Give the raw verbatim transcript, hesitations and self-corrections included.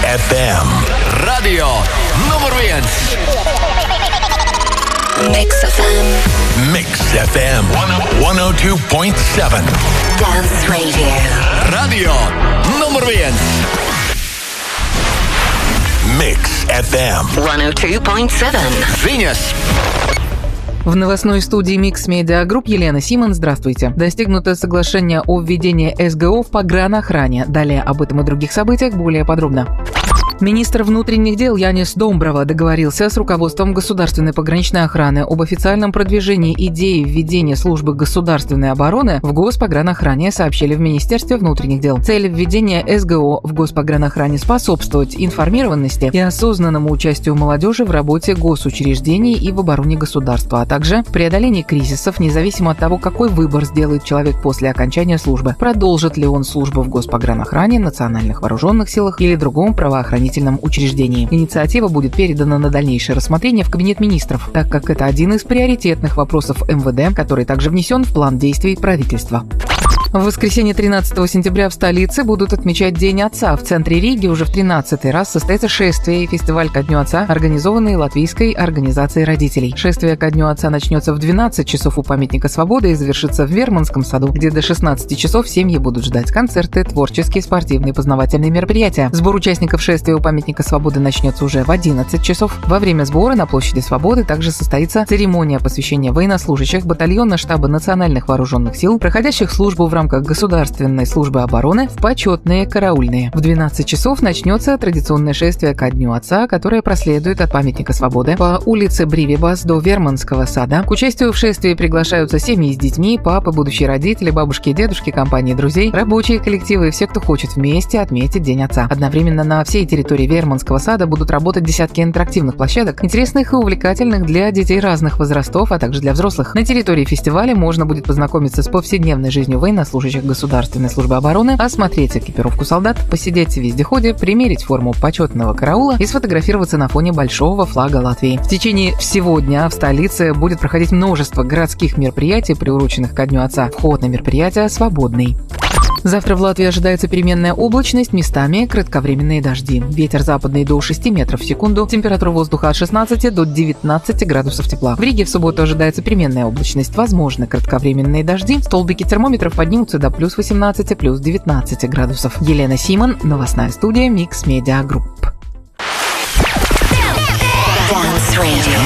эф эм. Radio nummer viens. Mix эф эм. Mix эф эм сто два и семь. Dance Radio. Radio nummer viens. Mix эф эм сто два и семь. Viņas. В новостной студии Mix Media Group Елена Симон. Здравствуйте. Достигнуто соглашение о введении эс гэ о в погранохране. Далее об этом и других событиях более подробно. Министр внутренних дел Янис Домброва договорился с руководством государственной пограничной охраны об официальном продвижении идеи введения службы государственной обороны в Госпогранохране, сообщили в Министерстве внутренних дел. Цель введения эс гэ о в Госпогранохране способствовать информированности и осознанному участию молодежи в работе госучреждений и в обороне государства, а также преодолении кризисов, независимо от того, какой выбор сделает человек после окончания службы. Продолжит ли он службу в Госпогранохране, национальных вооруженных силах или другом правоохранительном учреждении. Инициатива будет передана на дальнейшее рассмотрение в Кабинет министров, так как это один из приоритетных вопросов эм вэ дэ, который также внесен в план действий правительства. В воскресенье тринадцатого сентября в столице будут отмечать День отца. В центре Риги уже в тринадцатый раз состоится шествие и фестиваль ко Дню отца, организованный Латвийской организацией родителей. Шествие ко Дню отца начнется в двенадцать часов у памятника Свободы и завершится в Верманском саду, где до шестнадцати часов семьи будут ждать концерты, творческие, спортивные, познавательные мероприятия. Сбор участников шествия у памятника Свободы начнется уже в одиннадцать часов. Во время сбора на площади Свободы также состоится церемония посвящения военнослужащих батальона штаба национальных вооруженных сил, проходящих службу в рамках Государственной службы обороны, в почетные караульные. В двенадцать часов начнется традиционное шествие ко Дню отца, которое проследует от памятника Свободы по улице Бривибас до Верманского сада. К участию в шествии приглашаются семьи с детьми, папы, будущие родители, бабушки и дедушки, компании друзей, рабочие коллективы и все, кто хочет вместе отметить День отца. Одновременно на всей территории Верманского сада будут работать десятки интерактивных площадок, интересных и увлекательных для детей разных возрастов, а также для взрослых. На территории фестиваля можно будет познакомиться с повседневной жизнью военнослужащих, служащих Государственной службы обороны, осмотреть экипировку солдат, посидеть в вездеходе, примерить форму почетного караула и сфотографироваться на фоне большого флага Латвии. В течение всего дня в столице будет проходить множество городских мероприятий, приуроченных ко Дню отца. Вход на мероприятия свободный. Завтра в Латвии ожидается переменная облачность, местами кратковременные дожди. Ветер западный до шести метров в секунду, температура воздуха от шестнадцати до девятнадцати градусов тепла. В Риге в субботу ожидается переменная облачность, возможны кратковременные дожди. Столбики термометров поднимутся до плюс восемнадцати, плюс девятнадцати градусов. Елена Симон, новостная студия Mix Media Group. Dance Radio.